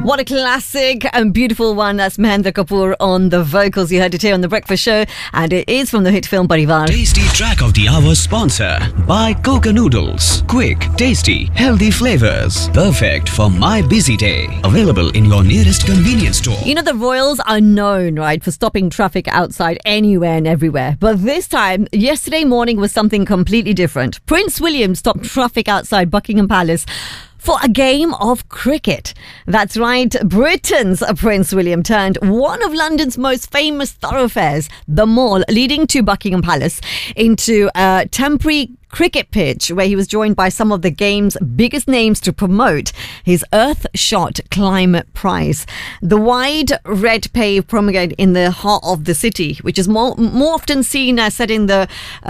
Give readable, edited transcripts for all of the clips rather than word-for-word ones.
What a classic and beautiful one. That's Mahendra Kapoor on the vocals. You heard it here on The Breakfast Show, and it is from the hit film Parivar. Tasty Track of the Hour sponsor by Coca Noodles. Quick, tasty, healthy flavors. Perfect for my busy day. Available in your nearest convenience store. You know, the Royals are known, right, for stopping traffic outside anywhere and everywhere. But this time, yesterday morning was something completely different. Prince William stopped traffic outside Buckingham Palace for a game of cricket. That's right, Britain's Prince William turned one of London's most famous thoroughfares, the Mall, leading to Buckingham Palace, into a temporary cricket pitch where he was joined by some of the game's biggest names to promote his Earthshot Climate Prize. The wide red paved promenade in the heart of the city, which is more often seen as setting the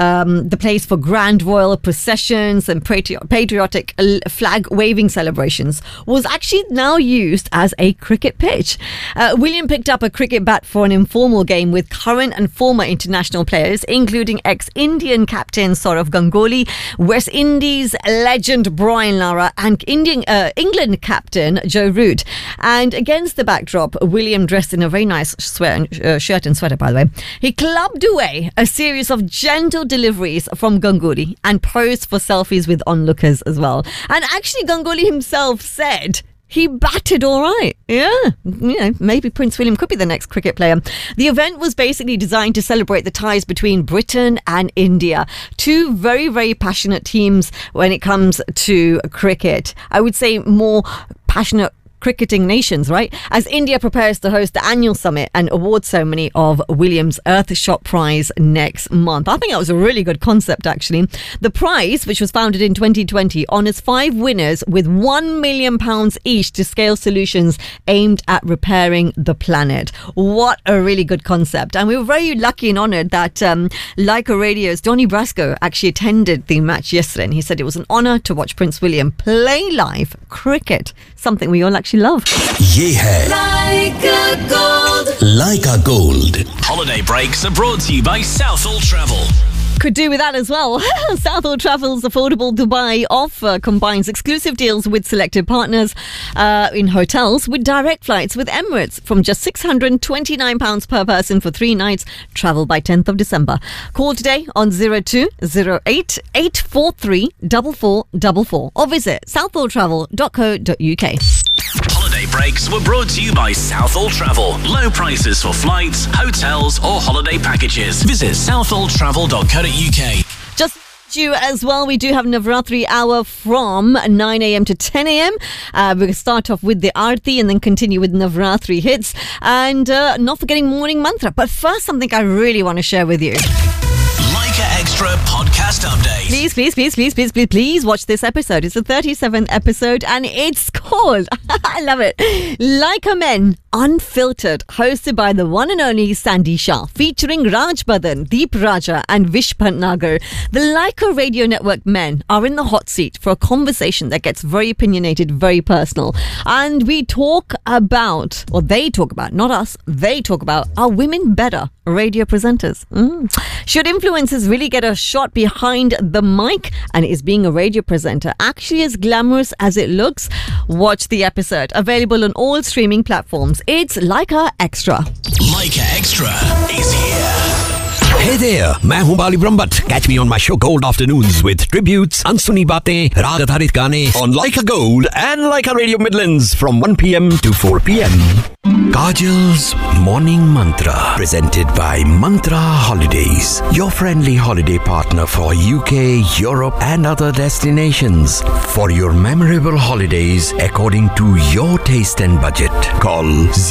place for grand royal processions and patriotic flag waving celebrations, was actually now used as a cricket pitch. William picked up a cricket bat for an informal game with current and former international players, including ex-Indian captain Sourav Ganguly, West Indies legend Brian Lara, and England captain Joe Root. And against the backdrop, William, dressed in a very nice shirt and sweater, by the way, he clubbed away a series of gentle deliveries from Ganguly and posed for selfies with onlookers as well. And actually, Ganguly himself said he batted all right. Yeah, maybe Prince William could be the next cricket player. The event was basically designed to celebrate the ties between Britain and India, two very, very passionate teams when it comes to cricket. I would say more passionate cricketing nations, right? As India prepares to host the annual summit and award ceremony of William's Earthshot Prize next month. I think that was a really good concept, actually. The prize, which was founded in 2020, honours 5 winners with £1 million each to scale solutions aimed at repairing the planet. What a really good concept. And we were very lucky and honoured that Leica Radio's Donny Brasco actually attended the match yesterday, and he said it was an honour to watch Prince William play live cricket, something we all actually love. Ye hai Leica Gold. Leica Gold. Holiday breaks are brought to you by Southall Travel. Could do with that as well. Southall Travel's affordable Dubai offer combines exclusive deals with selected partners in hotels with direct flights with Emirates from just £629 per person for 3 nights. Travel by 10th of December. Call today on 0208 843 4444 or visit southalltravel.co.uk. Holiday breaks were brought to you by Southall Travel. Low prices for flights, hotels or holiday packages. Visit southalltravel.co.uk. Just you as well, we do have Navratri hour from 9 a.m. to 10 a.m. We'll start off with the Aarti and then continue with Navratri hits. And not forgetting morning mantra. But first, something I really want to share with you. Leica Extra podcast update. Please watch this episode. It's the 37th episode and it's called, I love it, Leica Men Unfiltered, hosted by the one and only Sandy Shah, featuring Raj Badan, Deep Raja and Vish Bhatnagar. The Leica Radio Network men are in the hot seat for a conversation that gets very opinionated, very personal. And we talk about, or they talk about, not us, they talk about, are women better radio presenters? Should influencers really get a shot behind the mic? And is being a radio presenter actually as glamorous as it looks? Watch the episode. Available on all streaming platforms. It's Leica Extra. Leica Extra is here. Hey there, मैं हूँ बाली Brahmbhatt. Catch me on my show Gold Afternoons with tributes, अनसुनी बातें, राग आधारित गाने on Leica Gold and Leica Radio Midlands from 1 p.m. to 4 p.m. Kajal's Morning Mantra, presented by Mantra Holidays, your friendly holiday partner for UK, Europe and other destinations. For your memorable holidays according to your taste and budget, call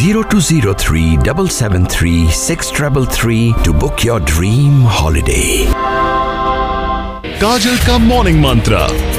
0203 773 6333 to book your dream holiday. काजल का morning मंत्र